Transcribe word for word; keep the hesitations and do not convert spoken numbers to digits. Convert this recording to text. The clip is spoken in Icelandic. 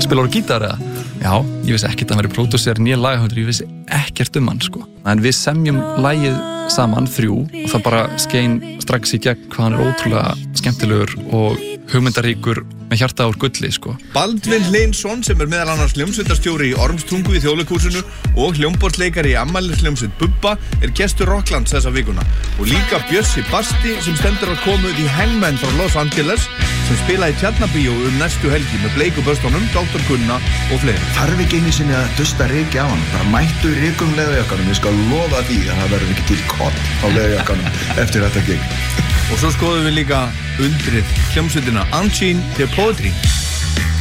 spilar á gítar eða? Já, ég vissi ekkert að hann væri pródúser nýja lagahöndur, ég vissi ekkert um hann sko. En við semjum lagið saman þrjú og það bara skein strax í gegn hvað hann er ótrúlega skemmtilegur og hugmyndaríkur með hjarta úr gulli sko. Baldvin Hleinsson sem er meðal annars hljómsveitarstjóri í Ormstungu í Þjóðleikhúsinu og hljómborðsleikari í afmælishljómsveit Bubba er gestur Rocklands þessa vikuna og líka Bjössi Basti sem stendur að koma út í Hangman frá Los Angeles sem spila í Tjarnabíó um næstu helgi með Bleiku Börstónum, doktor Gunna og fleiri. Þarf ekki einu sinni að dusta ryki á hann, bara mættu rykum leðujakkanum, ég skal lofa því að það verður ekki til kott á leðujakkanum eftir þetta gig. Og svo skoðum við líka undrið hljómsveitina Unseen The Poetry.